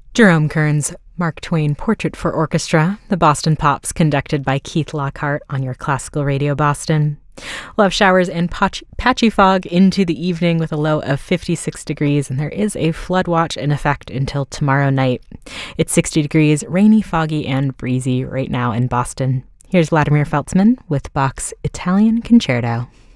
Jerome Kern's Mark Twain Portrait for Orchestra, the Boston Pops conducted by Keith Lockhart on your Classical Radio Boston. We'll have showers and patchy fog into the evening with a low of 56 degrees, and there is a flood watch in effect until tomorrow night. It's 60 degrees, rainy, foggy, and breezy right now in Boston. Here's Vladimir Feltzman with Bach's Italian Concerto.